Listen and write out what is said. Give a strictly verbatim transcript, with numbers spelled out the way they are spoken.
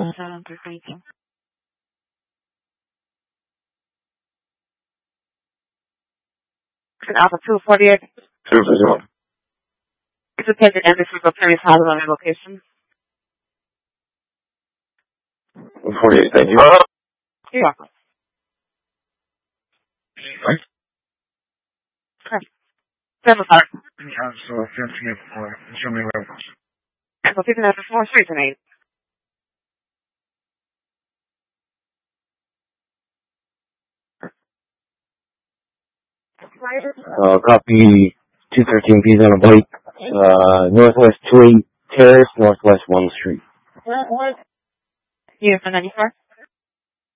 Thank you. Alpha two forty-eight. Zero zero. It's a packet and this is a previous house on your location. forty-eight, thank you. You're welcome. Right. Okay. Seven sorry. Yeah, so fifty for show me where it was. So fifteen after four streets and eight. Uh, copy two thirteen P's on a bike, uh, Northwest two eight Terrace, Northwest one Street. Unit for ninety-four.